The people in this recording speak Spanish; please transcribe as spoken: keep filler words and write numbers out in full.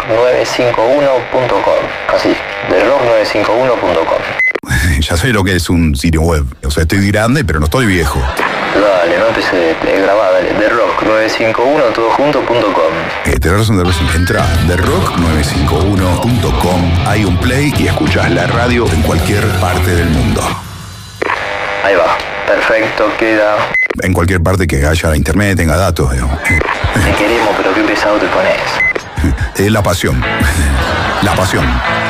nueve cinco uno punto com. Así, the rock nueve cinco uno punto com. Ya sé lo que es un sitio web. O sea, estoy grande, pero no estoy viejo. Dale, no empecé a grabar, dale. the rock nueve cinco uno todo junto punto com. Eh, tenés razón, tenés razón. Entra the rock nueve cinco uno punto com, hay un play y escuchás la radio en cualquier parte del mundo. Ahí va, perfecto, queda. En cualquier parte que haya internet, tenga datos. Digamos. Te queremos, pero qué pesado te pones. Es la pasión. La pasión.